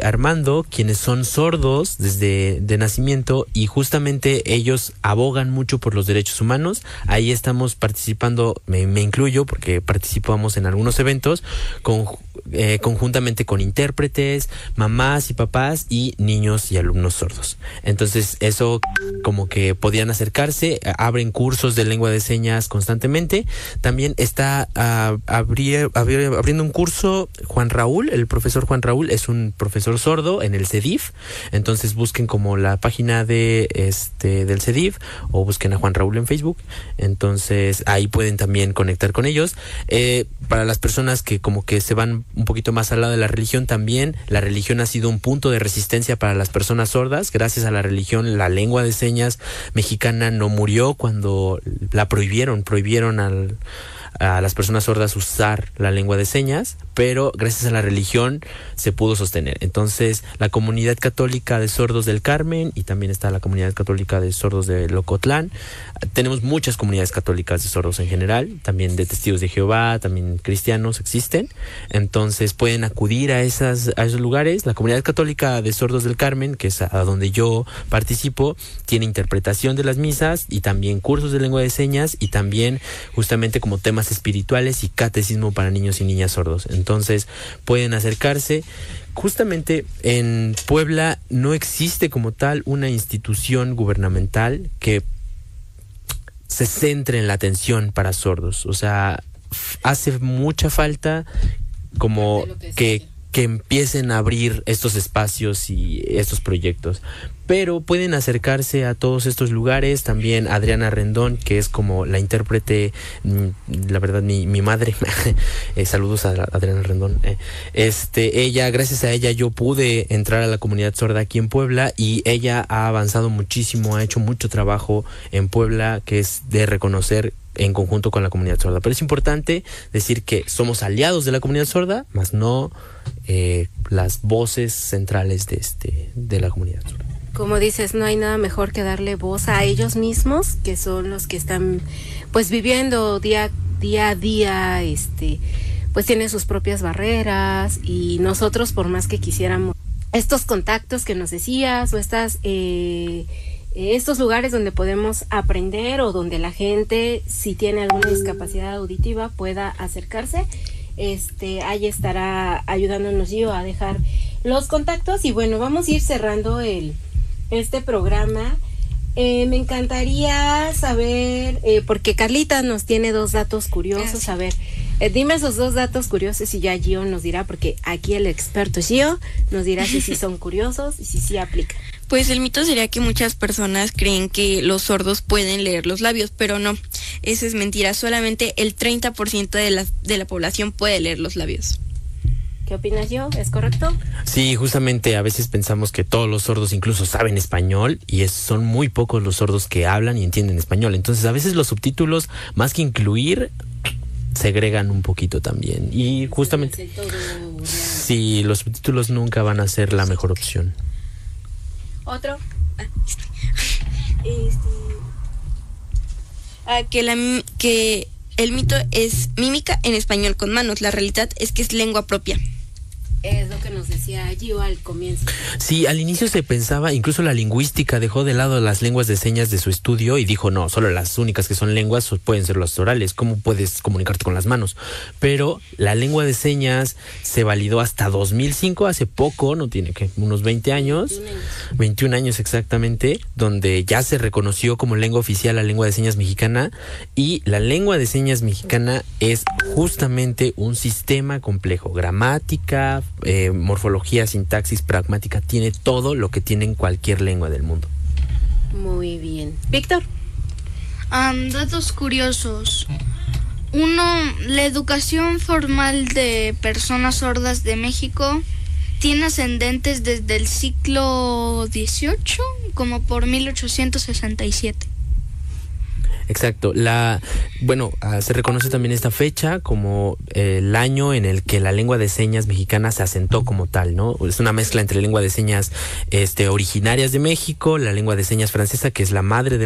Armando, quienes son sordos desde de nacimiento y justamente ellos abogan mucho por los derechos humanos. Ahí estamos participando, me incluyo porque participamos en algunos eventos conjuntamente con intérpretes, mamás y papás y niños y alumnos sordos. Entonces eso como que podían acercarse, abren cursos de lengua de señas constantemente. También está abriendo un curso Juan Raúl, el profesor Juan Raúl es un profesor sordo en el CEDIF, entonces busquen como la página de del CEDIF o busquen a Juan Raúl en Facebook, entonces ahí pueden también conectar con ellos. Para las personas que como que se van un poquito más al lado de la religión, también la religión ha sido un punto de resistencia para las personas sordas. Gracias a la religión, la lengua de señas mexicana no murió cuando la prohibieron a las personas sordas usar la lengua de señas, pero gracias a la religión se pudo sostener. Entonces, la comunidad católica de sordos del Carmen y también está la comunidad católica de sordos de Locotlán. Tenemos muchas comunidades católicas de sordos en general, también de testigos de Jehová, también cristianos existen. Entonces, pueden acudir a esos lugares. La comunidad católica de sordos del Carmen, que es a donde yo participo, tiene interpretación de las misas y también cursos de lengua de señas y también justamente como temas espirituales y catecismo para niños y niñas sordos. Entonces pueden acercarse. Justamente en Puebla no existe como tal una institución gubernamental que se centre en la atención para sordos. O sea, hace mucha falta como que empiecen a abrir estos espacios y estos proyectos. Pero pueden acercarse a todos estos lugares. También Adriana Rendón, que es como la intérprete, la verdad mi madre, saludos a Adriana Rendón. Ella, gracias a ella yo pude entrar a la comunidad sorda aquí en Puebla y ella ha avanzado muchísimo, ha hecho mucho trabajo en Puebla que es de reconocer en conjunto con la comunidad sorda. Pero es importante decir que somos aliados de la comunidad sorda, más no las voces centrales de la comunidad sorda. Como dices, no hay nada mejor que darle voz a ellos mismos, que son los que están pues viviendo día a día, pues tienen sus propias barreras y nosotros por más que quisiéramos estos contactos que nos decías o estos lugares donde podemos aprender o donde la gente, si tiene alguna discapacidad auditiva, pueda acercarse, ahí estará ayudándonos yo a dejar los contactos. Y bueno, vamos a ir cerrando este programa. Me encantaría saber, porque Carlita nos tiene 2 datos curiosos. A ver, dime esos 2 datos curiosos y ya Gio nos dirá, porque aquí el experto Gio nos dirá si sí son curiosos y si sí aplican. Pues el mito sería que muchas personas creen que los sordos pueden leer los labios, pero no, eso es mentira. Solamente el 30% de la población puede leer los labios. ¿Qué opinas, Gio? ¿Es correcto? Sí, justamente a veces pensamos que todos los sordos incluso saben español y son muy pocos los sordos que hablan y entienden español. Entonces a veces los subtítulos, más que incluir, segregan un poquito también. Y justamente sí, los subtítulos nunca van a ser la mejor opción. ¿Otro? Que el mito es mímica en español con manos. La realidad es que es lengua propia. Es lo que nos decía Gio al comienzo. Sí, al inicio se pensaba, incluso la lingüística dejó de lado las lenguas de señas de su estudio y dijo, no, solo las únicas que son lenguas pueden ser las orales, ¿cómo puedes comunicarte con las manos? Pero la lengua de señas se validó hasta 2005, hace poco, no tiene que unos 20 años, 21 años exactamente, donde ya se reconoció como lengua oficial la lengua de señas mexicana, y la lengua de señas mexicana es justamente un sistema complejo, gramática, morfología, sintaxis, pragmática, tiene todo lo que tiene en cualquier lengua del mundo. Muy bien. Víctor. Datos curiosos. 1. La educación formal de personas sordas de México tiene ascendentes desde el siglo XVIII, como por 1867. Exacto. Se reconoce también esta fecha como el año en el que la lengua de señas mexicana se asentó como tal, ¿no? Es una mezcla entre lengua de señas originarias de México, la lengua de señas francesa, que es la madre de